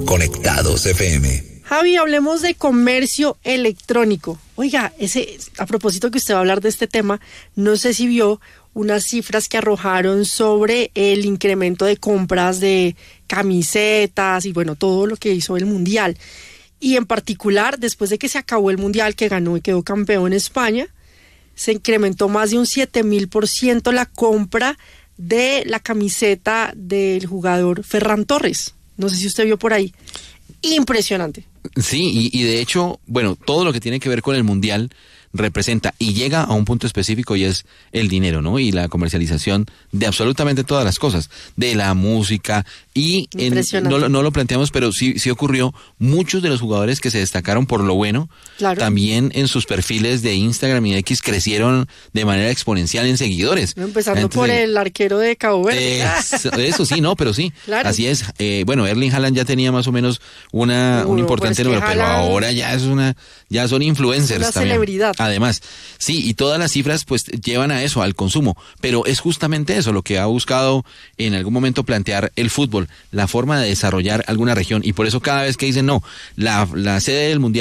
Conectados FM. Javi, hablemos de comercio electrónico. Oiga, a propósito que usted va a hablar de este tema, no sé si vio unas cifras que arrojaron sobre el incremento de compras de camisetas y bueno, todo lo que hizo el Mundial. Y en particular, después de que se acabó el Mundial, que ganó y quedó campeón en España, se incrementó más de un 7,000% la compra de la camiseta del jugador Ferran Torres. No sé si usted vio por ahí. Impresionante. Sí, y de hecho, bueno, todo lo que tiene que ver con el Mundial representa y llega a un punto específico y es el dinero, ¿no? Y la comercialización de absolutamente todas las cosas, de la música y no lo planteamos, pero sí ocurrió. Muchos de los jugadores que se destacaron por lo bueno, claro, también en sus perfiles de Instagram y X crecieron de manera exponencial en seguidores. Empezando por el arquero de Cabo Verde. Eso sí, no, pero sí, claro. Así es. Bueno, Erling Haaland ya tenía más o menos un importante número, pero ahora ya son influencers una también. Celebridad. Además, sí, y todas las cifras pues llevan a eso, al consumo, pero es justamente eso lo que ha buscado en algún momento plantear el fútbol, la forma de desarrollar alguna región, y por eso cada vez que dicen no, la sede del Mundial